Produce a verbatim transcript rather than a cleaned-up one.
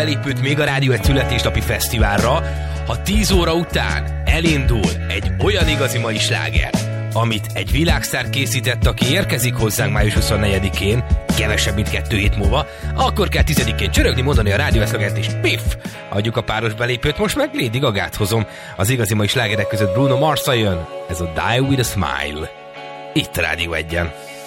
belépőt még a Rádió egy születésnapi fesztiválra, ha tíz óra után elindul egy olyan igazi mai sláger, amit egy világsztár készített, aki érkezik hozzánk május huszonnegyedikén, kevesebb, mint kettő hét múlva, akkor kell tizedikén csörögni, mondani a rádió eszlogent, és piff! Adjuk a páros belépőt, most meg Lady Gagát hozom. Az igazi mai slágerek között Bruno Mars jön. Ez a Die With A Smile. Itt a Rádió egyen.